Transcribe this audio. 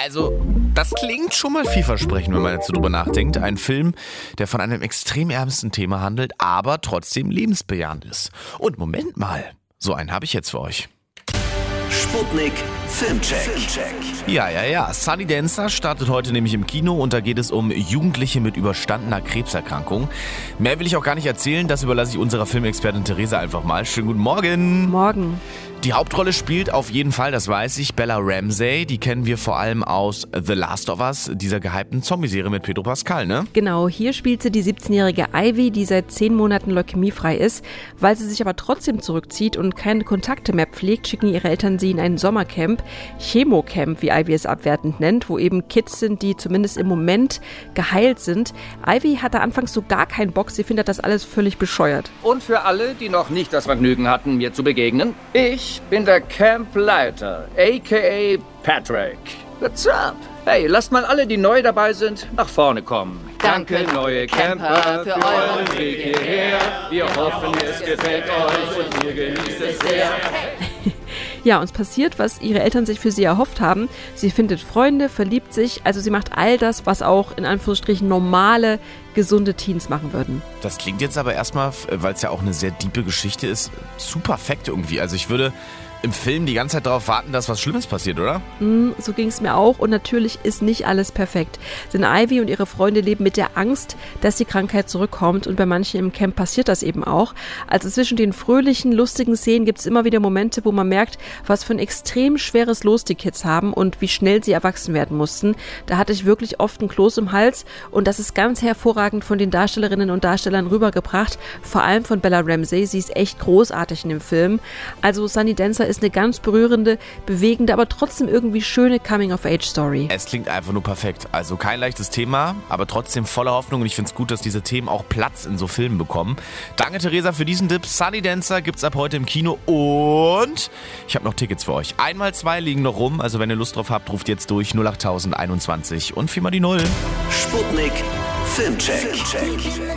Also, das klingt schon mal vielversprechend, wenn man jetzt so drüber nachdenkt. Ein Film, der von einem extrem ernsten Thema handelt, aber trotzdem lebensbejahend ist. Und Moment mal, so einen habe ich jetzt für euch. Sputnik Filmcheck. Ja. Sunny Dancer startet heute nämlich im Kino und da geht es um Jugendliche mit überstandener Krebserkrankung. Mehr will ich auch gar nicht erzählen, das überlasse ich unserer Filmexpertin Theresa einfach mal. Schönen guten Morgen. Morgen. Die Hauptrolle spielt auf jeden Fall, das weiß ich, Bella Ramsey. Die kennen wir vor allem aus The Last of Us, dieser gehypten Zombie-Serie mit Pedro Pascal, ne? Genau, hier spielt sie die 17-jährige Ivy, die seit 10 Monaten leukämiefrei ist. Weil sie sich aber trotzdem zurückzieht und keine Kontakte mehr pflegt, schicken ihre Eltern sie in ein Sommercamp, Chemocamp, wie Ivy es abwertend nennt, wo eben Kids sind, die zumindest im Moment geheilt sind. Ivy hatte anfangs so gar keinen Bock, sie findet das alles völlig bescheuert. Und für alle, die noch nicht das Vergnügen hatten, mir zu begegnen, ich bin der Campleiter, a.k.a. Patrick. What's up? Hey, lasst mal alle, die neu dabei sind, nach vorne kommen. Danke, neue Camper, für euren Weg hierher. Wir hoffen, es gefällt euch und ihr genießt es sehr. Ja, und es passiert, was ihre Eltern sich für sie erhofft haben. Sie findet Freunde, verliebt sich, also sie macht all das, was auch in Anführungsstrichen normale, gesunde Teens machen würden. Das klingt jetzt aber erstmal, weil es ja auch eine sehr diepe Geschichte ist, zu perfekt irgendwie. Also ich würde im Film die ganze Zeit darauf warten, dass was Schlimmes passiert, oder? So ging es mir auch und natürlich ist nicht alles perfekt. Denn Ivy und ihre Freunde leben mit der Angst, dass die Krankheit zurückkommt und bei manchen im Camp passiert das eben auch. Also zwischen den fröhlichen, lustigen Szenen gibt es immer wieder Momente, wo man merkt, was für ein extrem schweres Los die Kids haben und wie schnell sie erwachsen werden mussten. Da hatte ich wirklich oft ein Kloß im Hals und das ist ganz hervorragend von den Darstellerinnen und Darstellern rübergebracht, vor allem von Bella Ramsey. Sie ist echt großartig in dem Film. Also Sunny Dancer ist eine ganz berührende, bewegende, aber trotzdem irgendwie schöne Coming-of-Age-Story. Es klingt einfach nur perfekt. Also kein leichtes Thema, aber trotzdem voller Hoffnung und ich finde es gut, dass diese Themen auch Platz in so Filmen bekommen. Danke Theresa für diesen Tipp. Sunny Dancer gibt's ab heute im Kino und ich habe noch Tickets für euch. 1x2 liegen noch rum, also wenn ihr Lust drauf habt, ruft jetzt durch 08021 und 4 mal die 0. Sputnik Filmcheck.